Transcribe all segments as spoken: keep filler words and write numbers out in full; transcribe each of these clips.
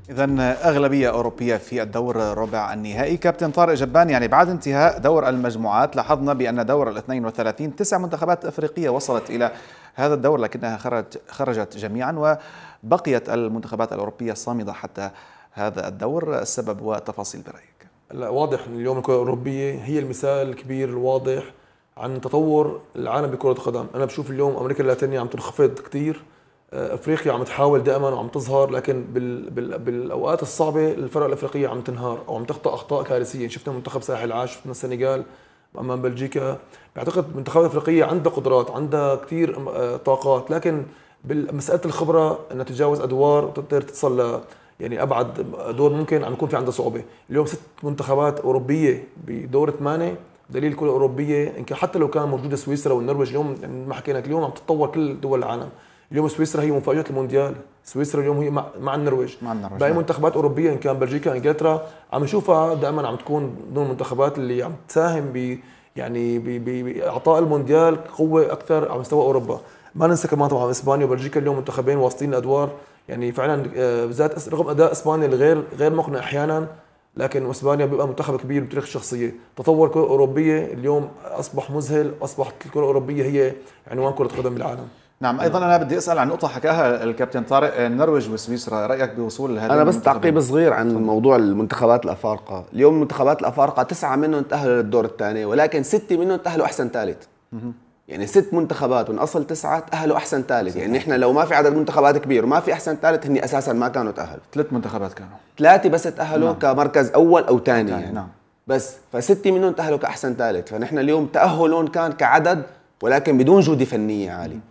إذا أغلبية أوروبية في الدور ربع النهائي. كابتن طارق جبان، يعني بعد انتهاء دور المجموعات لاحظنا بأن دور الاثنين وثلاثين تسع منتخبات أفريقية وصلت إلى هذا الدور، لكنها خرج خرجت جميعا، وبقيت المنتخبات الأوروبية صامدة حتى هذا الدور. السبب وتفاصيل برأيك؟ لا، واضح ان اليوم الكرة الأوروبية هي المثال الكبير الواضح عن تطور العالم بكرة القدم. أنا بشوف اليوم أمريكا اللاتينية عم تنخفض كثير، افريقيا عم تحاول دائما وعم تظهر، لكن بال بال بالاوقات الصعبه الفرق الافريقيه عم تنهار او عم تخطئ اخطاء كارثيه. شفنا منتخب ساحل عاج، شفنا السنغال امام بلجيكا. بعتقد المنتخبات الافريقيه عندها قدرات، عندها كثير طاقات، لكن بمساله الخبره انها تتجاوز ادوار وتقدر تصل ل يعني ابعد دور ممكن عم يكون في عندها صعوبه. اليوم ست منتخبات اوروبيه بدور ثمانيه، دليل كل اوروبيه يمكن حتى لو كان موجوده سويسرا والنرويج اليوم ما حكينا، اليوم عم تتطور كل دول العالم. اليوم سويسرا هي مفاجاه المونديال، سويسرا اليوم هي مع النرويج، مع النرويج باقي منتخبات اوروبيه ان كان بلجيكا انجلترا عم نشوفها دائما عم تكون ضمن المنتخبات اللي عم تساهم ب يعني باعطاء المونديال قوه اكثر على مستوى اوروبا. ما ننسى كمان طبعا اسبانيا وبلجيكا اليوم منتخبين واصلين الادوار، يعني فعلا بالذات رغم اداء اسبانيا الغير غير مقنع احيانا، لكن اسبانيا بيبقى منتخب كبير بتاريخ الشخصيه. تطور الكره الاوروبيه اليوم اصبح مذهل، اصبحت الكره الاوروبيه هي عنوان كره قدم بالعالم. نعم، ايضا انا بدي اسال عن نقطه حكاها الكابتن طارق، النرويج وسويسرا، رايك بوصول هذه؟ انا بس تعقيب صغير عن طبعا. موضوع المنتخبات الافارقه، اليوم المنتخبات الافارقه تسعه منهم تاهلوا للدور الثاني، ولكن سته منهم تاهلوا احسن ثالث. يعني ست منتخبات من اصل تسعه تاهلوا احسن ثالث، يعني احنا لو ما في عدد منتخبات كبير وما في احسن ثالث هني اساسا ما كانوا تاهلوا. ثلاث منتخبات كانوا، ثلاثه بس تاهلوا نعم. كمركز اول او ثاني يعني. نعم. بس فسته منهم تاهلوا كاحسن ثالث، فنحن اليوم تاهلهم كان كعدد ولكن بدون جوده فنيه عاليه.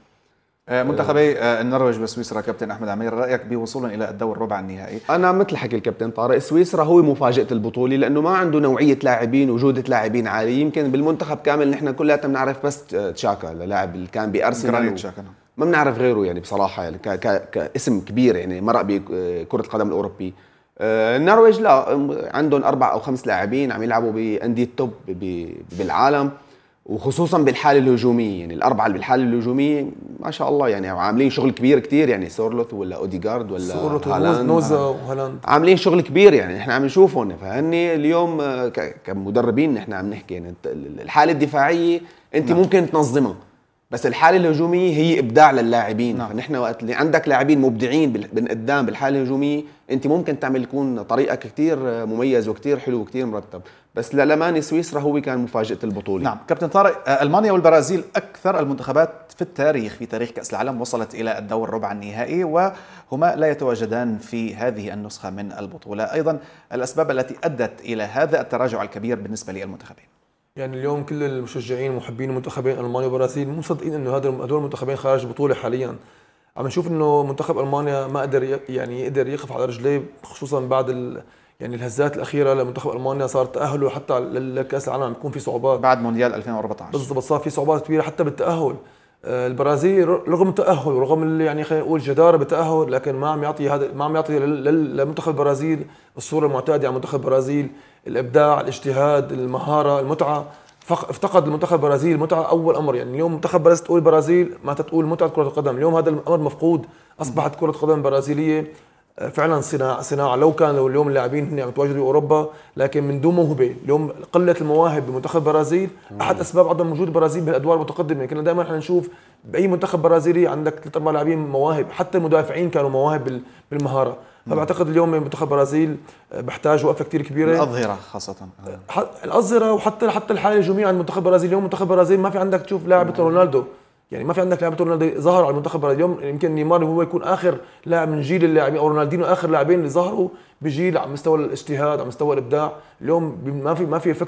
منتخبي النرويج وسويسرا كابتن احمد عمير، رايك بوصولهم الى الدور ربع النهائي؟ انا مثل حكي الكابتن طارق، سويسرا هو مفاجاه البطوله لانه ما عنده نوعيه لاعبين وجوده لاعبين عاليه. يمكن بالمنتخب كامل نحن كلياتنا بنعرف بس تشاكا، اللاعب اللي كان بارسنال، ما بنعرف غيره يعني بصراحه، يعني كاسم كبير يعني مرق بكره القدم الاوروبي. النرويج لا، عندهم اربع او خمس لاعبين عم يلعبوا بانديه توب بالعالم، وخصوصا بالحاله الهجوميه، يعني الاربعه اللي بالحاله الهجوميه ما شاء الله يعني عاملين شغل كبير كتير، يعني سورلوث ولا اوديغارد ولا هالاند، نوزا وهالاند عاملين شغل كبير، يعني احنا عم نشوفهم. فهني اليوم كمدربين نحن عم نحكي يعني الحاله الدفاعيه انت نعم. ممكن تنظمها، بس الحاله الهجوميه هي ابداع للاعبين نعم. فنحن وقت اللي عندك لاعبين مبدعين من قدام بالحاله الهجوميه انت ممكن تعمل يكون طريقك كثير مميز وكثير حلو وكثير مرتب. بس للامانه سويسرا هو كان مفاجاه البطوله. نعم كابتن طارق، المانيا والبرازيل اكثر المنتخبات في التاريخ في تاريخ كاس العالم وصلت الى الدور ربع النهائي، وهما لا يتواجدان في هذه النسخه من البطوله. ايضا الاسباب التي ادت الى هذا التراجع الكبير بالنسبه للمنتخبين؟ يعني اليوم كل المشجعين محبين المنتخبين المانيا وبرازيل مو مصدقين انه هدول المنتخبين خارج البطوله حاليا. عم نشوف انه منتخب المانيا ما قدر يعني يقدر يقف على رجليه، خصوصا بعد ال يعني الهزات الاخيره لمنتخب المانيا. صار تاهله حتى لكاس العالم عم يكون في صعوبات بعد مونديال ألفين وأربعة عشر بالضبط، صار في صعوبات كبيره حتى بالتاهل. البرازيل رغم تاهل ورغم يعني خلينا نقول جداره بالتاهل، لكن ما عم يعطي هذا ما عم يعطي لمنتخب البرازيل الصوره المعتاده عن منتخب البرازيل، الابداع، الاجتهاد، المهاره، المتعه. افتقد المنتخب البرازيل المتعه اول امر. يعني اليوم منتخب برازيل تقول البرازيل ما تقول متعه كره القدم، اليوم هذا الامر مفقود. اصبحت كره القدم البرازيليه فعلا صناعه صناعه لو كانوا اليوم اللاعبين هن عم يتواجدوا باوروبا، لكن من دون موهبه. اليوم قله المواهب بمنتخب البرازيل احد اسباب عدم وجود البرازيل بالادوار المتقدمه. كنا دائما احنا نشوف باي منتخب برازيلي عندك ثلاث اربع لاعبين مواهب، حتى المدافعين كانوا مواهب بالمهاره. فبعتقد اليوم منتخب البرازيل بحتاج وقفه كثير كبيره، الاظهره خاصه الاظهره، وحتى حتى الحاله الهجوميه عند منتخب البرازيل. اليوم منتخب البرازيل ما في عندك تشوف لاعب رونالدو، يعني ما في عندك لاعب رونالدو ظهر على المنتخب اليوم. يمكن نيمار هو يكون اخر لاعب من جيل اللاعبين، او رونالدينو اخر لاعبين اللي ظهروا بجيل على مستوى الاجتهاد على مستوى الابداع. اليوم ما في ما في